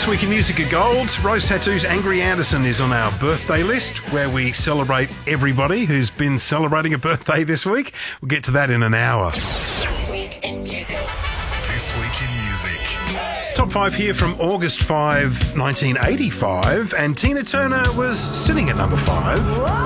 This week in Music of Gold, Rose Tattoo's Angry Anderson is on our birthday list, where we celebrate everybody who's been celebrating a birthday this week. We'll get to that in an hour. This Week in Music. This Week in Music. Top 5 here from August 5, 1985, and Tina Turner was sitting at number 5.